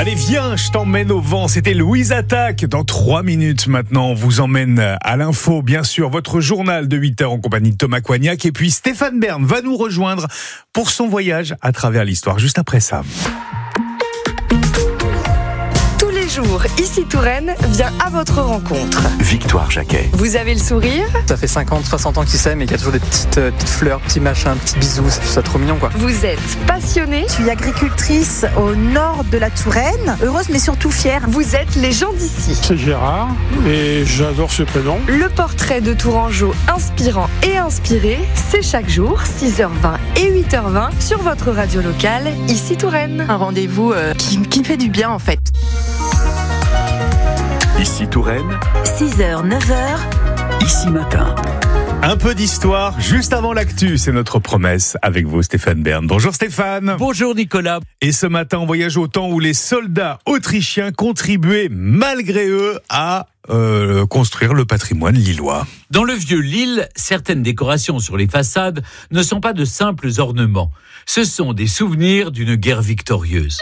Allez, viens, je t'emmène au vent. C'était Louise Attaque. Dans 3 minutes maintenant, on vous emmène à l'info, bien sûr. Votre journal de 8h en compagnie de Thomas Coignac. Et puis Stéphane Bern va nous rejoindre pour son voyage à travers l'histoire. Juste après ça. Ici Touraine vient à votre rencontre. Victoire Jacquet. Vous avez le sourire. Ça fait 50, 60 ans qu'ils s'aiment et qu'il y a toujours des petites fleurs, petits machins, petits bisous. C'est ça trop mignon quoi. Vous êtes passionné. Je suis agricultrice au nord de la Touraine. Heureuse mais surtout fière. Vous êtes les gens d'ici. C'est Gérard et j'adore ce prénom. Le portrait de Tourangeau inspirant et inspiré, c'est chaque jour 6h20 et 8h20 sur votre radio locale, Ici Touraine. Un rendez-vous qui me fait du bien en fait. Ici Touraine, 6h, 9h, Ici Matin. Un peu d'histoire juste avant l'actu, c'est notre promesse avec vous Stéphane Bern. Bonjour Stéphane. Bonjour Nicolas. Et ce matin, on voyage au temps où les soldats autrichiens contribuaient malgré eux à construire le patrimoine lillois. Dans le vieux Lille, certaines décorations sur les façades ne sont pas de simples ornements. Ce sont des souvenirs d'une guerre victorieuse.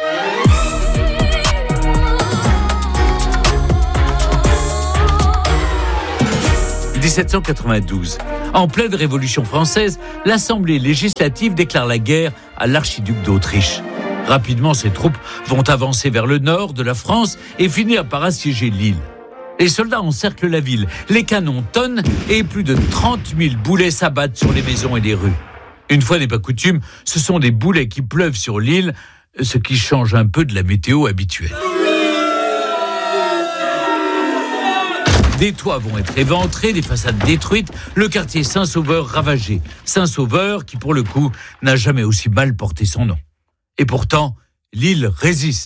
« 1792. En pleine Révolution française, l'Assemblée législative déclare la guerre à l'archiduc d'Autriche. Rapidement, ses troupes vont avancer vers le nord de la France et finir par assiéger Lille. Les soldats encerclent la ville, les canons tonnent et plus de 30 000 boulets s'abattent sur les maisons et les rues. Une fois n'est pas coutume, ce sont des boulets qui pleuvent sur Lille, ce qui change un peu de la météo habituelle. Des toits vont être éventrés, des façades détruites, le quartier Saint-Sauveur ravagé. Saint-Sauveur qui, pour le coup, n'a jamais aussi mal porté son nom. Et pourtant, Lille résiste.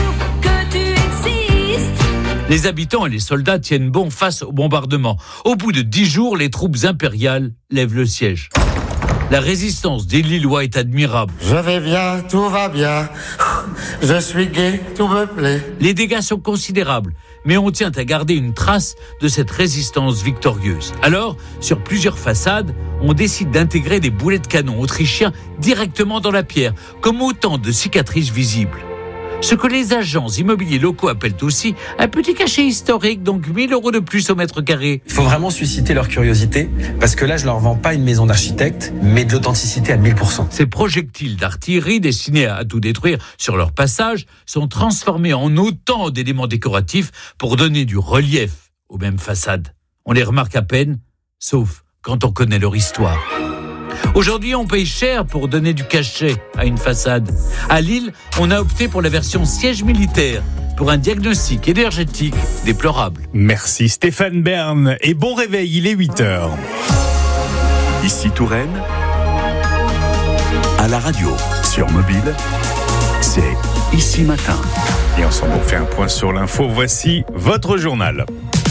Les habitants et les soldats tiennent bon face au bombardement. Au bout de 10 jours, les troupes impériales lèvent le siège. La résistance des Lillois est admirable. Je vais bien, tout va bien. Je suis gai, tout me plaît. Les dégâts sont considérables, mais on tient à garder une trace de cette résistance victorieuse. Alors, sur plusieurs façades, on décide d'intégrer des boulets de canon autrichiens directement dans la pierre, comme autant de cicatrices visibles. Ce que les agents immobiliers locaux appellent aussi un petit cachet historique, donc 1 000 € de plus au mètre carré. Il faut vraiment susciter leur curiosité, parce que là, je leur vends pas une maison d'architecte, mais de l'authenticité à 1000%. Ces projectiles d'artillerie destinés à tout détruire sur leur passage sont transformés en autant d'éléments décoratifs pour donner du relief aux mêmes façades. On les remarque à peine, sauf quand on connaît leur histoire. Aujourd'hui, on paye cher pour donner du cachet à une façade. À Lille, on a opté pour la version siège militaire, pour un diagnostic énergétique déplorable. Merci Stéphane Bern et bon réveil, il est 8h. Ici Touraine, à la radio, sur mobile, c'est Ici Matin. Et ensemble, on fait un point sur l'info. Voici votre journal.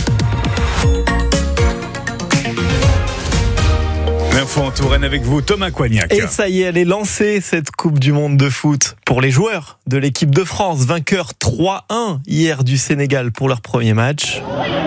L'info en Touraine avec vous, Thomas Coignac. Et ça y est, elle est lancée, cette Coupe du Monde de foot. Pour les joueurs de l'équipe de France, vainqueurs 3-1 hier du Sénégal pour leur premier match.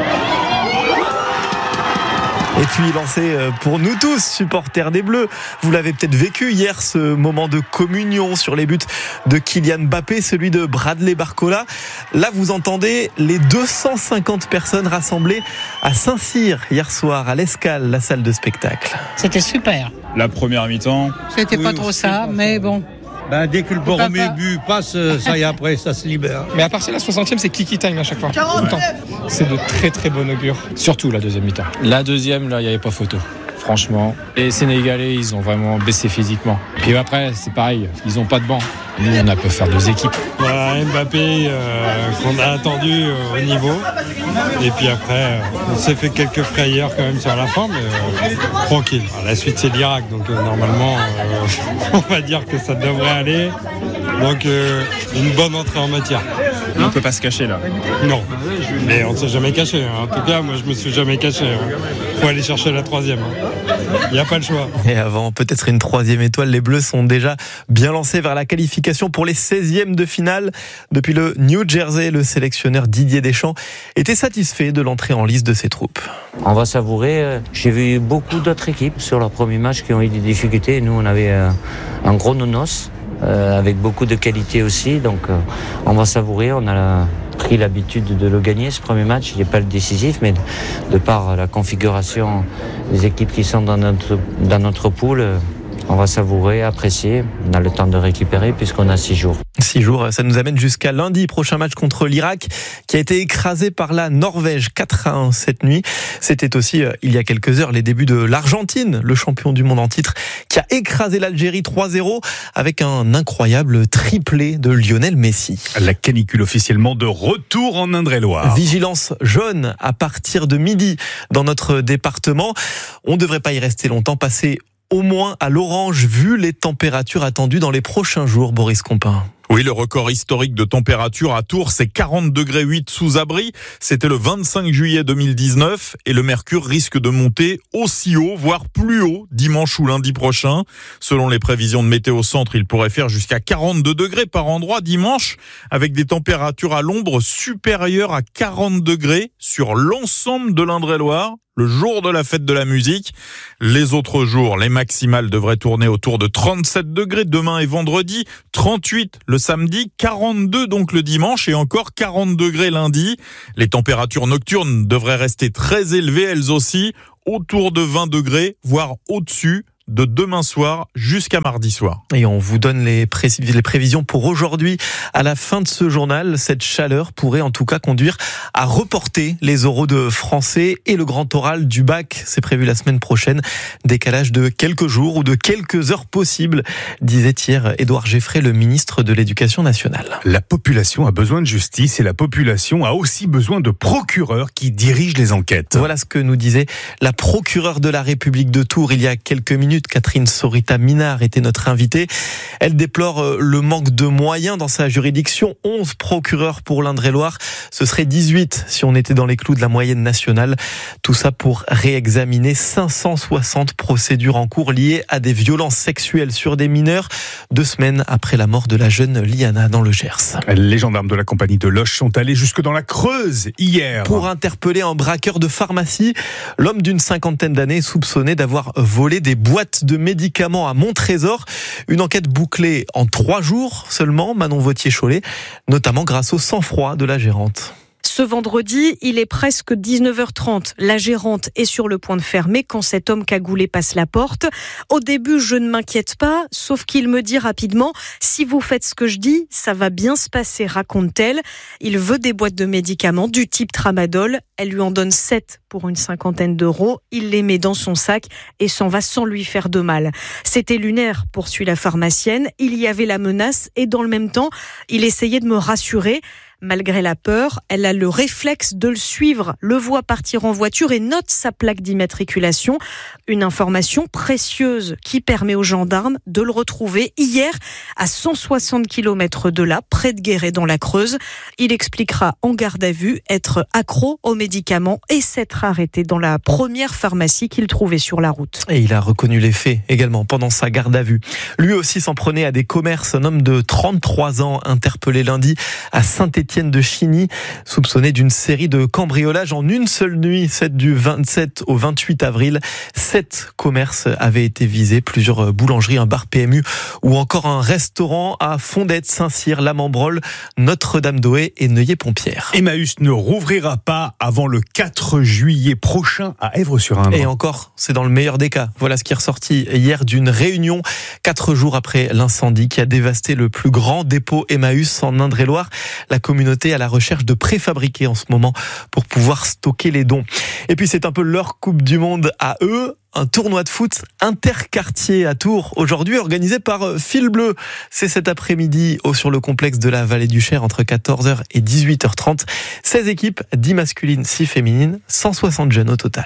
Et puis lancé pour nous tous, supporters des Bleus. Vous l'avez peut-être vécu hier, ce moment de communion sur les buts de Kylian Mbappé, celui de Bradley Barcola. Là, vous entendez les 250 personnes rassemblées à Saint-Cyr hier soir, à l'Escale, la salle de spectacle. C'était super. La première mi-temps, c'était pas trop ça, mais bon. Dès que le premier but passe, ça y est, après, ça se libère. Mais à partir de la 60e, c'est Kiki time à chaque fois. C'est de très très bon augure. Surtout la deuxième mi-temps. La deuxième, là, il n'y avait pas photo. Franchement, les Sénégalais, ils ont vraiment baissé physiquement. Puis après, c'est pareil, ils n'ont pas de banc. Nous, on a pu faire 2 équipes. Voilà, Mbappé, qu'on a attendu au niveau. Et puis après, on s'est fait quelques frayeurs quand même sur la fin, mais tranquille. Alors, la suite, c'est l'Irak, donc normalement, on va dire que ça devrait aller. Donc, une bonne entrée en matière. on ne peut pas se cacher là. Non, mais on ne s'est jamais caché. En tout cas, moi, je me suis jamais caché. Faut aller chercher la 3e. Il n'y a pas le choix. Et avant peut-être une 3e étoile, les Bleus sont déjà bien lancés vers la qualification pour les 16e de finale. Depuis le New Jersey, le sélectionneur Didier Deschamps était satisfait de l'entrée en lice de ses troupes. On va savourer. J'ai vu beaucoup d'autres équipes sur leur premier match qui ont eu des difficultés. Nous, on avait un gros nonos. avec beaucoup de qualité aussi. Donc on va savourer. On a pris l'habitude de le gagner ce premier match. Il n'est pas le décisif, mais de par la configuration des équipes qui sont dans notre poule, on va savourer, apprécier. On a le temps de récupérer puisqu'on a 6 jours. 6 jours, ça nous amène jusqu'à lundi, prochain match contre l'Irak, qui a été écrasé par la Norvège 4-1 cette nuit. C'était aussi, il y a quelques heures, les débuts de l'Argentine, le champion du monde en titre, qui a écrasé l'Algérie 3-0 avec un incroyable triplé de Lionel Messi. La canicule officiellement de retour en Indre-et-Loire. Vigilance jaune à partir de midi dans notre département. On ne devrait pas y rester longtemps, passer au moins à l'orange vu les températures attendues dans les prochains jours, Boris Compin. Oui, le record historique de température à Tours, c'est 40,8 degrés sous abri. C'était le 25 juillet 2019 et le mercure risque de monter aussi haut, voire plus haut, dimanche ou lundi prochain. Selon les prévisions de Météo Centre, il pourrait faire jusqu'à 42 degrés par endroit dimanche, avec des températures à l'ombre supérieures à 40 degrés sur l'ensemble de l'Indre-et-Loire. Le jour de la fête de la musique. Les autres jours, les maximales devraient tourner autour de 37 degrés demain et vendredi, 38 le samedi, 42 donc le dimanche et encore 40 degrés lundi. Les températures nocturnes devraient rester très élevées elles aussi, autour de 20 degrés, voire au-dessus, de demain soir jusqu'à mardi soir. Et on vous donne les prévisions pour aujourd'hui. À la fin de ce journal, cette chaleur pourrait en tout cas conduire à reporter les oraux de français et le grand oral du bac. C'est prévu la semaine prochaine. Décalage de quelques jours ou de quelques heures possibles, disait hier Édouard Geffray, le ministre de l'Éducation nationale. La population a besoin de justice et la population a aussi besoin de procureurs qui dirigent les enquêtes. Voilà ce que nous disait la procureure de la République de Tours il y a quelques minutes. Catherine Sorita Minard était notre invitée. Elle déplore le manque de moyens dans sa juridiction. 11 procureurs pour l'Indre-et-Loire. Ce serait 18 si on était dans les clous de la moyenne nationale. Tout ça pour réexaminer 560 procédures en cours liées à des violences sexuelles sur des mineurs, 2 semaines après la mort de la jeune Liana dans le Gers. Les gendarmes de la compagnie de Loches sont allés jusque dans la Creuse hier pour interpeller un braqueur de pharmacie. L'homme d'une 50aine d'années est soupçonné d'avoir volé des boîtes de médicaments à Montrésor. Une enquête bouclée en 3 jours seulement, Manon Vautier-Cholet, notamment grâce au sang-froid de la gérante. Ce vendredi, il est presque 19h30. La gérante est sur le point de fermer quand cet homme cagoulé passe la porte. Au début, je ne m'inquiète pas, sauf qu'il me dit rapidement « Si vous faites ce que je dis, ça va bien se passer », raconte-t-elle. Il veut des boîtes de médicaments du type Tramadol. Elle lui en donne 7 pour une 50aine d'euros. Il les met dans son sac et s'en va sans lui faire de mal. C'était lunaire, poursuit la pharmacienne. Il y avait la menace et dans le même temps, il essayait de me rassurer. Malgré la peur, elle a le réflexe de le suivre, le voit partir en voiture et note sa plaque d'immatriculation. Une information précieuse qui permet aux gendarmes de le retrouver hier à 160 km de là, près de Guéret dans la Creuse. Il expliquera en garde à vue être accro aux médicaments et s'être arrêté dans la première pharmacie qu'il trouvait sur la route. Et il a reconnu les faits également pendant sa garde à vue. Lui aussi s'en prenait à des commerces. Un homme de 33 ans interpellé lundi à Saint-Étienne de Chigny, soupçonné d'une série de cambriolages en une seule nuit, celle du 27 au 28 avril. 7 commerces avaient été visés, plusieurs boulangeries, un bar PMU ou encore un restaurant à Fondette, Saint-Cyr, La Membrolle, Notre-Dame-d'Oé et Neuilly-Pompière. Emmaüs ne rouvrira pas avant le 4 juillet prochain à Èvres-sur-Indre. Et encore, c'est dans le meilleur des cas. Voilà ce qui est ressorti hier d'une réunion 4 jours après l'incendie qui a dévasté le plus grand dépôt Emmaüs en Indre-et-Loire. La communauté à la recherche de préfabriqués en ce moment pour pouvoir stocker les dons. Et puis c'est un peu leur Coupe du Monde à eux. Un tournoi de foot interquartier à Tours, aujourd'hui organisé par Fil Bleu. C'est cet après-midi sur le complexe de la Vallée du Cher entre 14h et 18h30. 16 équipes, 10 masculines, 6 féminines, 160 jeunes au total.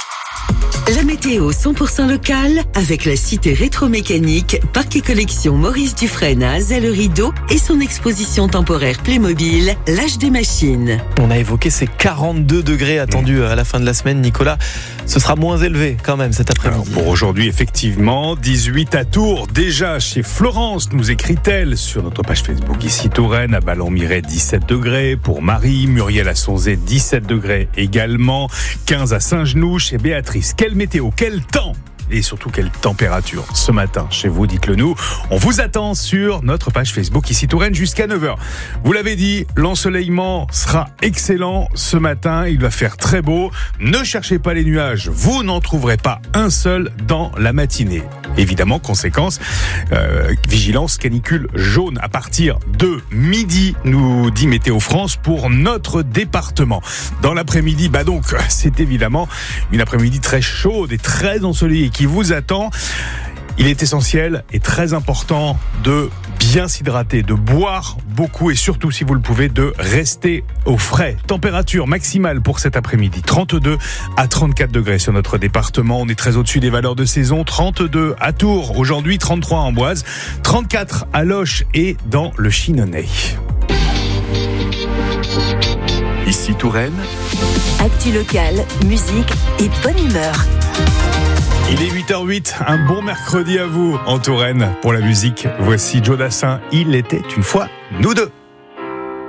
La météo 100% locale avec la cité rétro-mécanique, parc et collection Maurice Dufresne à Azay-le-Rideau et son exposition temporaire Playmobil, l'âge des machines. On a évoqué ces 42 degrés attendus à la fin de la semaine, Nicolas. Ce sera moins élevé quand même cet après-midi. Alors pour aujourd'hui, effectivement, 18 à Tours. Déjà chez Florence, nous écrit-elle sur notre page Facebook ici Touraine, à Ballon-Miret 17 degrés. Pour Marie, Muriel à Sonzé 17 degrés également. 15 à Saint-Genoux chez Béatrice. Quelle météo, quel temps! et surtout quelle température ce matin chez vous, dites-le nous. On vous attend sur notre page Facebook ici Touraine jusqu'à 9h. Vous l'avez dit, l'ensoleillement sera excellent ce matin, il va faire très beau. Ne cherchez pas les nuages, vous n'en trouverez pas un seul dans la matinée. Évidemment, conséquence, vigilance canicule jaune à partir de midi, nous dit Météo France pour notre département. Dans l'après-midi, donc c'est évidemment une après-midi très chaude et très ensoleillée qui vous attend. Il est essentiel et très important de bien s'hydrater, de boire beaucoup et surtout, si vous le pouvez, de rester au frais. Température maximale pour cet après-midi, 32 à 34 degrés sur notre département. On est très au-dessus des valeurs de saison. 32 à Tours, aujourd'hui 33 à Amboise, 34 à Loches et dans le Chinonais. Ici Touraine. Actu locale, musique et bonne humeur. Il est 8h08, un bon mercredi à vous en Touraine pour la musique. Voici Joe Dassin, il était une fois nous deux.